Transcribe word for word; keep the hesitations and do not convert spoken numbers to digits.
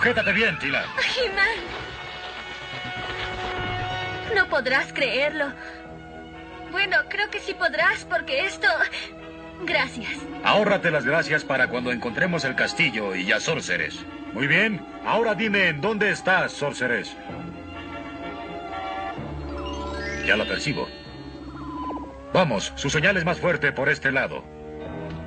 Sujétate bien, Tila. He-Man. No podrás creerlo. Bueno, creo que sí podrás, porque esto... Gracias. Ahórrate las gracias para cuando encontremos el castillo y a Sorceress. Muy bien. Ahora dime en dónde estás, Sorceress. Ya la percibo. Vamos, su señal es más fuerte por este lado.